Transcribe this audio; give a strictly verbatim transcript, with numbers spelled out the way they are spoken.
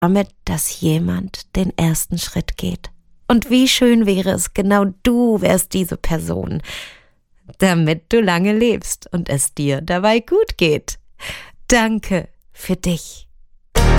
damit, dass jemand den ersten Schritt geht. Und wie schön wäre es, genau du wärst diese Person, damit du lange lebst und es dir dabei gut geht. Danke für dich.